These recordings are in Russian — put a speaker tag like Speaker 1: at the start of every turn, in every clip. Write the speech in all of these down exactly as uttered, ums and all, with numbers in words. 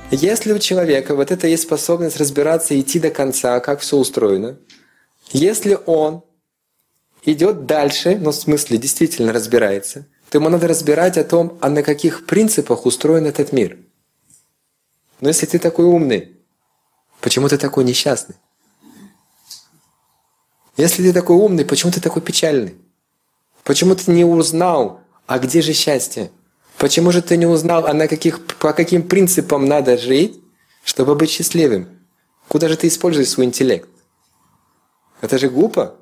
Speaker 1: Если у человека вот это есть способность разбираться и идти до конца, как все устроено, если он идет дальше, ну в смысле действительно разбирается, то ему надо разбирать о том, а на каких принципах устроен этот мир. Но если ты такой умный, почему ты такой несчастный? Если ты такой умный, почему ты такой печальный? Почему ты не узнал, а где же счастье? Почему же ты не узнал, а на каких, по каким принципам надо жить, чтобы быть счастливым? Куда же ты используешь свой интеллект? Это же глупо.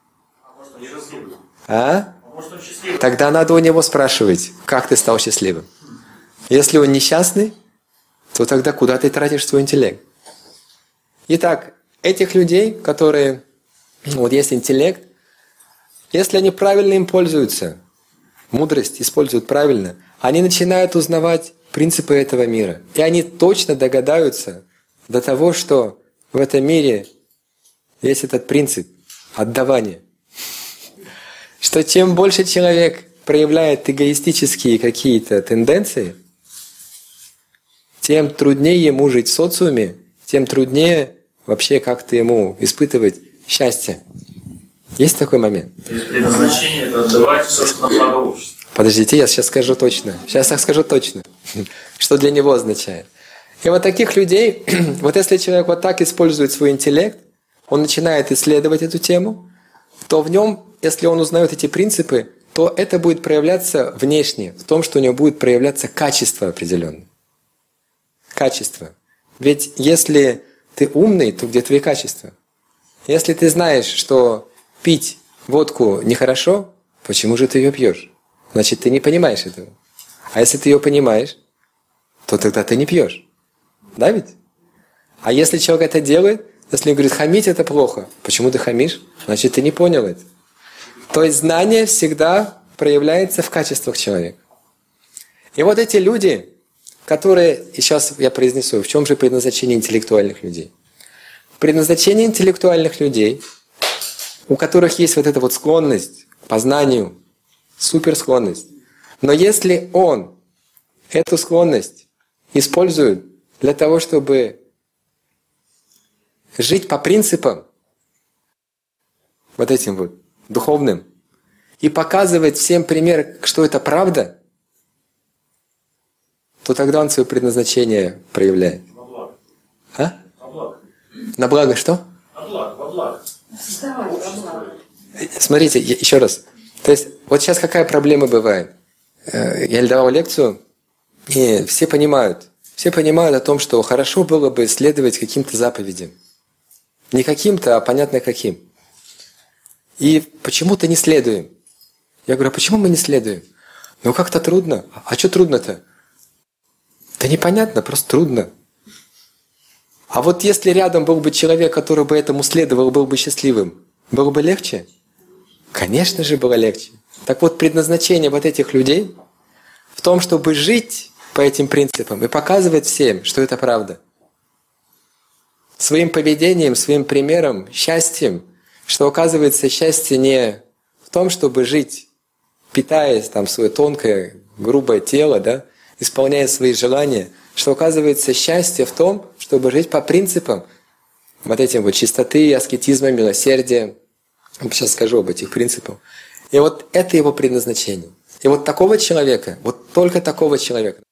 Speaker 1: А? Тогда надо у него спрашивать, как ты стал счастливым. Если он несчастный, то тогда куда ты тратишь свой интеллект? Итак, этих людей, которые, вот есть интеллект, если они правильно им пользуются, мудрость используют правильно, они начинают узнавать принципы этого мира. И они точно догадаются до того, что в этом мире есть этот принцип отдавания. Что чем больше человек проявляет эгоистические какие-то тенденции, тем труднее ему жить в социуме, тем труднее вообще как-то ему испытывать счастье. Есть такой момент?
Speaker 2: Предназначение – это отдавать все, что на благо общества.
Speaker 1: Подождите, я сейчас скажу точно. Сейчас я скажу точно, что для него означает. И вот таких людей, вот если человек вот так использует свой интеллект, он начинает исследовать эту тему, то в нем, если он узнает эти принципы, то это будет проявляться внешне, в том, что у него будет проявляться качество определенное. Качество. Ведь если ты умный, то где твои качества? Если ты знаешь, что пить водку нехорошо, почему же ты ее пьешь? Значит, ты не понимаешь этого. А если ты ее понимаешь, то тогда ты не пьешь. Да ведь? А если человек это делает, если он говорит, хамить это плохо, почему ты хамишь? Значит, ты не понял это. То есть знание всегда проявляется в качествах человека. И вот эти люди, которые, и сейчас я произнесу, в чем же предназначение интеллектуальных людей? Предназначение интеллектуальных людей, у которых есть вот эта вот склонность к познанию, суперсклонность. Но если он эту склонность использует для того, чтобы жить по принципам вот этим вот духовным и показывать всем пример, что это правда, то тогда он свое предназначение проявляет.
Speaker 2: На благо.
Speaker 1: А?
Speaker 2: На благо.
Speaker 1: На благо что?
Speaker 2: На благо, во благо.
Speaker 1: Смотрите, еще раз. То есть, вот сейчас какая проблема бывает? Я давал лекцию, и все понимают, все понимают о том, что хорошо было бы следовать каким-то заповедям. Не каким-то, а понятно каким. И почему-то не следуем. Я говорю, а почему мы не следуем? Ну как-то трудно. А что трудно-то? Да непонятно, просто трудно. А вот если рядом был бы человек, который бы этому следовал, был бы счастливым, было бы легче? Конечно же, было легче. Так вот, предназначение вот этих людей в том, чтобы жить по этим принципам и показывать всем, что это правда. Своим поведением, своим примером, счастьем, что оказывается счастье не в том, чтобы жить, питаясь там свое тонкое, грубое тело, да, исполняя свои желания, что оказывается счастье в том, чтобы жить по принципам вот этим вот чистоты, аскетизма, милосердия. Сейчас скажу об этих принципах. И вот это его предназначение. И вот такого человека, вот только такого человека